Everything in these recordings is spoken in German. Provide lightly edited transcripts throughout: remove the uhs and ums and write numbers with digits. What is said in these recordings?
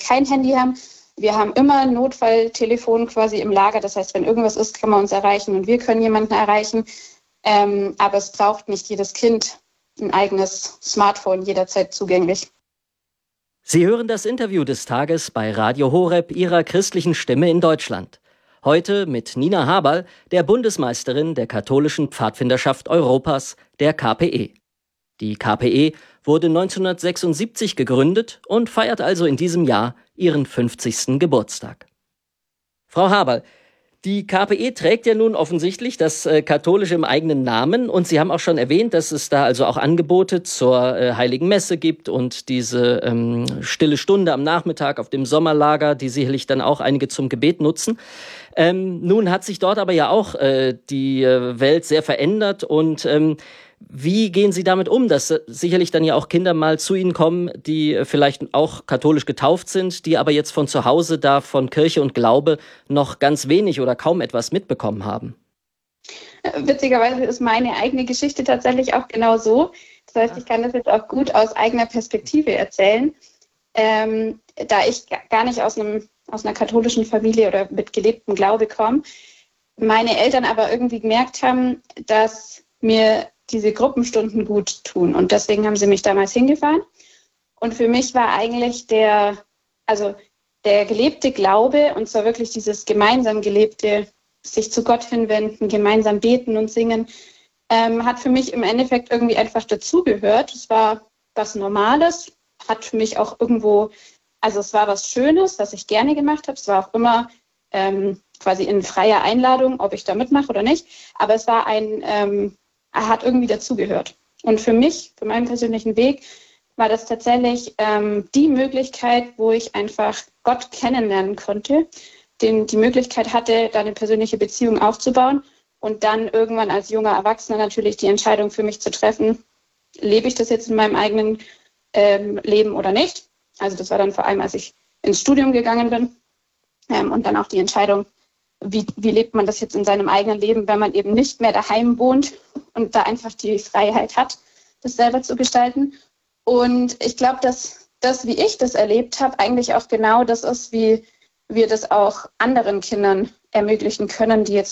kein Handy haben. Wir haben immer ein Notfalltelefon quasi im Lager. Das heißt, wenn irgendwas ist, kann man uns erreichen und wir können jemanden erreichen. Aber es braucht nicht jedes Kind ein eigenes Smartphone jederzeit zugänglich. Sie hören das Interview des Tages bei Radio Horeb, Ihrer christlichen Stimme in Deutschland. Heute mit Nina Haberl, der Bundesmeisterin der katholischen Pfadfinderschaft Europas, der KPE. Die KPE wurde 1976 gegründet und feiert also in diesem Jahr ihren 50. Geburtstag. Frau Haberl, die KPE trägt ja nun offensichtlich das Katholische im eigenen Namen und Sie haben auch schon erwähnt, dass es da also auch Angebote zur Heiligen Messe gibt und diese stille Stunde am Nachmittag auf dem Sommerlager, die sicherlich dann auch einige zum Gebet nutzen. Nun hat sich dort aber ja auch die Welt sehr verändert und wie gehen Sie damit um, dass sicherlich dann ja auch Kinder mal zu Ihnen kommen, die vielleicht auch katholisch getauft sind, die aber jetzt von zu Hause da von Kirche und Glaube noch ganz wenig oder kaum etwas mitbekommen haben? Witzigerweise ist meine eigene Geschichte tatsächlich auch genau so. Das heißt, ich kann das jetzt auch gut aus eigener Perspektive erzählen. Da ich gar nicht aus einer katholischen Familie oder mit gelebtem Glaube komme, meine Eltern aber irgendwie gemerkt haben, dass mir diese Gruppenstunden gut tun. Und deswegen haben sie mich damals hingefahren. Und für mich war eigentlich der gelebte Glaube, und zwar wirklich dieses gemeinsam gelebte, sich zu Gott hinwenden, gemeinsam beten und singen, hat für mich im Endeffekt irgendwie einfach dazugehört. Es war was Normales, hat für mich auch irgendwo, also es war was Schönes, was ich gerne gemacht habe. Es war auch immer quasi in freier Einladung, ob ich da mitmache oder nicht. Aber es war hat irgendwie dazugehört. Und für mich, für meinen persönlichen Weg, war das tatsächlich die Möglichkeit, wo ich einfach Gott kennenlernen konnte, die Möglichkeit hatte, da eine persönliche Beziehung aufzubauen und dann irgendwann als junger Erwachsener natürlich die Entscheidung für mich zu treffen, lebe ich das jetzt in meinem eigenen Leben oder nicht. Also das war dann vor allem, als ich ins Studium gegangen bin und dann auch die Entscheidung, wie lebt man das jetzt in seinem eigenen Leben, wenn man eben nicht mehr daheim wohnt und da einfach die Freiheit hat, das selber zu gestalten. Und ich glaube, dass das, wie ich das erlebt habe, eigentlich auch genau das ist, wie wir das auch anderen Kindern ermöglichen können, die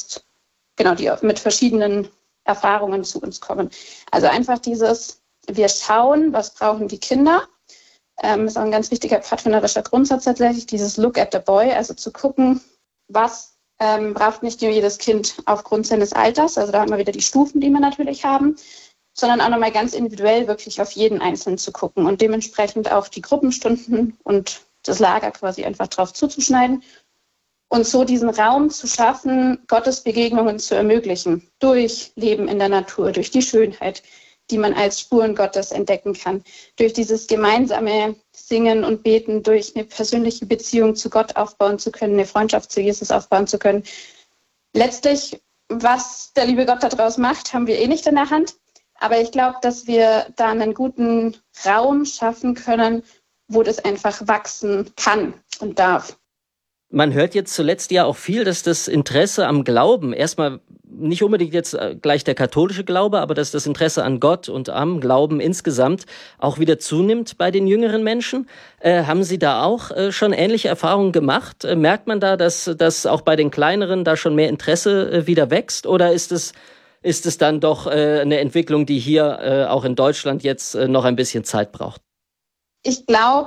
mit verschiedenen Erfahrungen zu uns kommen. Also einfach wir schauen, was brauchen die Kinder. Ist auch ein ganz wichtiger pfadfinderischer Grundsatz tatsächlich, dieses Look at the boy, also zu gucken, was braucht nicht nur jedes Kind aufgrund seines Alters, also da haben wir wieder die Stufen, die wir natürlich haben, sondern auch nochmal ganz individuell wirklich auf jeden Einzelnen zu gucken und dementsprechend auch die Gruppenstunden und das Lager quasi einfach drauf zuzuschneiden und so diesen Raum zu schaffen, Gottesbegegnungen zu ermöglichen, durch Leben in der Natur, durch die Schönheit, die man als Spuren Gottes entdecken kann, durch dieses gemeinsame Singen und Beten, durch eine persönliche Beziehung zu Gott aufbauen zu können, eine Freundschaft zu Jesus aufbauen zu können. Letztlich, was der liebe Gott daraus macht, haben wir eh nicht in der Hand. Aber ich glaube, dass wir da einen guten Raum schaffen können, wo das einfach wachsen kann und darf. Man hört jetzt zuletzt ja auch viel, dass das Interesse am Glauben, erstmal nicht unbedingt jetzt gleich der katholische Glaube, aber dass das Interesse an Gott und am Glauben insgesamt auch wieder zunimmt bei den jüngeren Menschen. Haben Sie da auch schon ähnliche Erfahrungen gemacht? Merkt man da, dass auch bei den Kleineren da schon mehr Interesse wieder wächst? Oder ist es dann doch eine Entwicklung, die hier auch in Deutschland jetzt noch ein bisschen Zeit braucht? Ich glaube,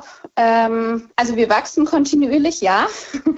also wir wachsen kontinuierlich, ja.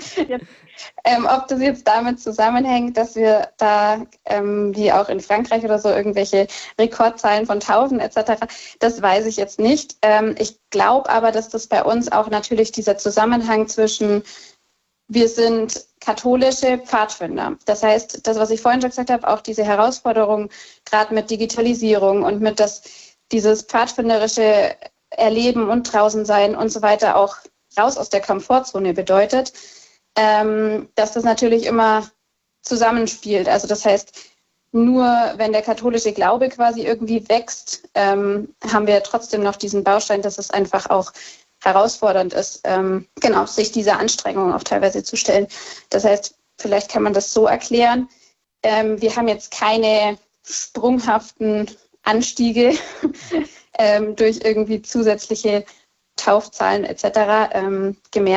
Ob das jetzt damit zusammenhängt, dass wir da, wie auch in Frankreich oder so, irgendwelche Rekordzahlen von Tausend etc., das weiß ich jetzt nicht. Ich glaube aber, dass das bei uns auch natürlich dieser Zusammenhang zwischen, wir sind katholische Pfadfinder. Das heißt, das, was ich vorhin schon gesagt habe, auch diese Herausforderung, gerade mit Digitalisierung und mit dieses pfadfinderische Erleben und draußen sein und so weiter auch raus aus der Komfortzone bedeutet, dass das natürlich immer zusammenspielt. Also das heißt, nur wenn der katholische Glaube quasi irgendwie wächst, haben wir trotzdem noch diesen Baustein, dass es einfach auch herausfordernd ist, sich dieser Anstrengung auch teilweise zu stellen. Das heißt, vielleicht kann man das so erklären. Wir haben jetzt keine sprunghaften Anstiege durch irgendwie zusätzliche Taufzahlen etc. Gemerkt.